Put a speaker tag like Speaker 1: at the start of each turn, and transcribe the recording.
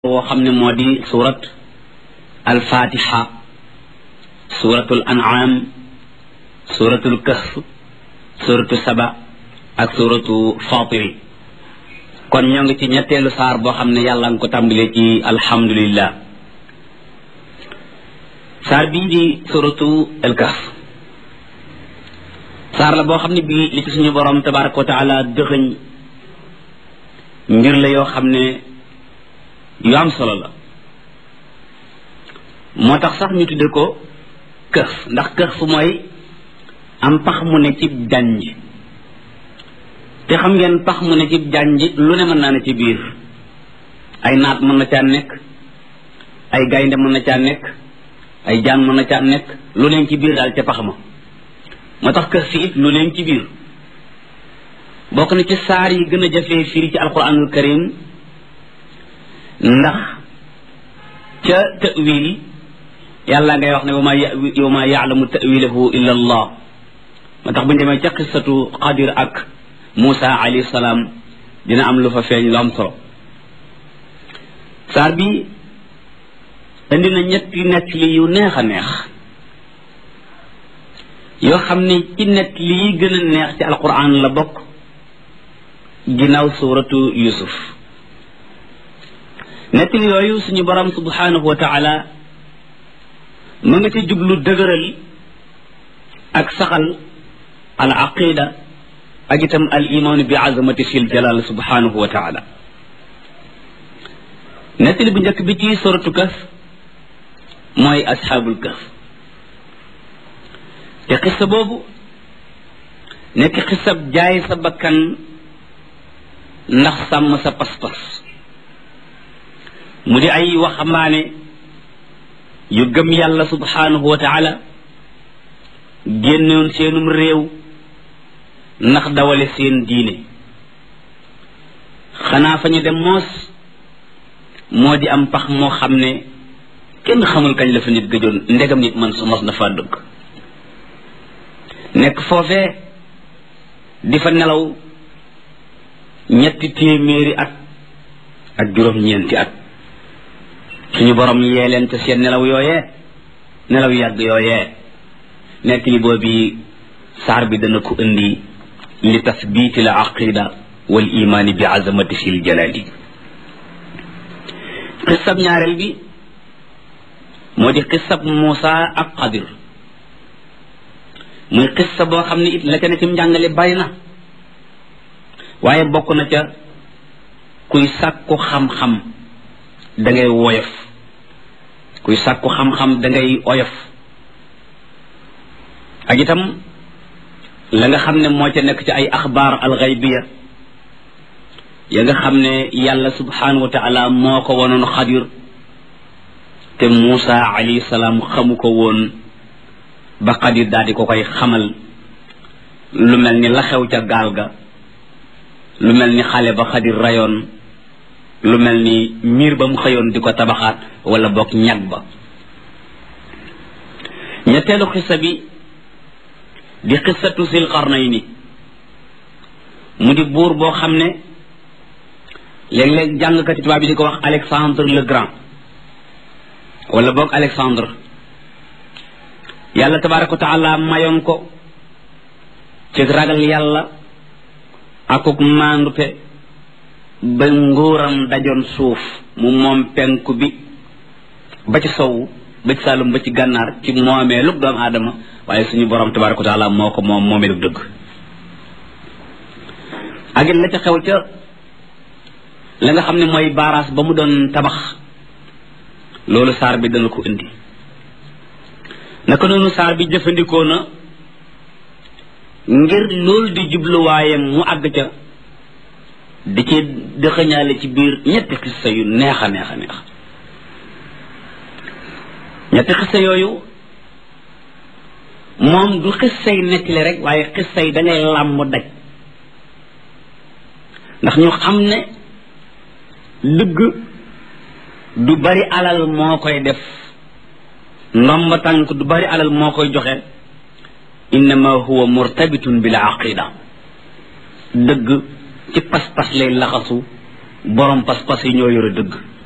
Speaker 1: woo xam ne moo di surat al-fatiha suratul an'am suratul kahf suratu saba ak suratu fatiri kon ñoo ngi ci ñetteelu saar boo xam ne yàlla nga ko tàmbalee ci alhamdulillah saar bii di suratu al-kahf saar la boo xam ne bii li ci suñu borom tabaraka wa taala dëxëñ mbir la yoo xam ne yu am solo la moo tax sax ñu tudde ko këf ndax këf mooy am pax mu ne ci jànj te xam ngeen pax mu ne ci jànj lu ne mën naa ne ci biir ay naat mën na caa nekk ay gaynde mën na caa nekk ay jaan mën na caa nekk lu leen ci biir daal ca pax ma moo tax këf fi it lu leen ci biir bokk na ci saar yi gën a jafee firi ci alquranul karim ndax ca ta'wil yàlla ngay wax ne wa ma ya'lamu ta'wilahu illa allah moo tax bu ñu demee ca qissatu Qadir ak Moussa alayhi salaam dina am lu fa feeñ lu am solo saar bi indi na ñetti nettali yu neex a neex yoo xam ne ci nettali yi gën a neex ci alquran la bokk ginnaaw suuratu Yusuf nettali yooyu suñu borom subhanahu wa taala mu nga ci jublu dëgëral ak saxal al aqida ak itam al iman bi azamati fil jalal subhanahu wa taala nettali bu njëkk bi ci suratu Kahf mooy asxaabul kahf te xissa boobu nekk xissab jaay sa bakkan ndax sàmm sa pas-pas mu di ay waxambaane yu gëm yàlla subhanahu wa taala génnoon seenum réew ndax dawale seen diine xanaa fa ñu dem moos moo di am pax moo xam ne kenn xamul kañ la fa nit gëjoon ndegam nit man su mos na faa dëkk nekk foofee di fa nelaw ñetti téeméeri at ak juróom-ñeenti at suñu borom yee leen te seen nelaw yooyee nelaw yàgg yooyee nekk li boobi saar bi dana ko indi li tasbiiti la aqida wal imaani bi azamati fil jalali xissab ñaareel bi moo di xissab Muusa ak Qadir muy xissa boo xam ne it la ca ne ci njàngale bari na waaye bokk na ca kuy sàkku xam-xam dangay woyof kuy sàkku xam-xam dangay oyof ak itam la nga xam ne moo ca nekk ci ay axbaar alxaybiya ya nga xam ne yàlla subhanahu wa taala moo ko wonoon Xadir te Muusa alayhi salaam xamu ko woon ba Xadir daal di ko koy xamal lu mel ni la xew ca gaal ga lu mel ni xale ba Xadir rayoon lu mel ni miir ba mu xëyoon di ko tabaxaat wala bokk ñag ba ñetteelu xissa bi di xissatu Sil Qarnayni mu di buur boo xam ne léeg-léeg jàngkati tubaab bi di ko wax Alexandre le Grand wala bokk Alexandre yàlla tabaraka wa taala mayoon ko ci ragal yàlla akuk maandute ba nguuram dajoon suuf mu moom penku bi ba ci sowu ba ci saalum ba ci gànnaar ci moomeelug doomu aadama waaye suñu borom tabaraka wa taala moo ko moom moomeelug dëgg ak it la ca xew ca la nga xam ne mooy baaraas ba mu doon tabax loolu saar bi dana ko indi naka noonu saar bi jëfandikoo na ngir loolu di jubluwaayam mu àgg ca di ci dëxëñaale ci biir ñetti xissa yu neex a neex a neex ñetti xissa yooyu moom du xissay nettali rek waaye xissay dangay làmb daj ndax ñu xam ne dëgg du bari alal moo koy def ndomba tànk du bari alal moo koy joxe innama huwa murtabitun bil aqida dëgg ci pas-pas lay laxasu borom pas-pas yi ñoo yore dëgg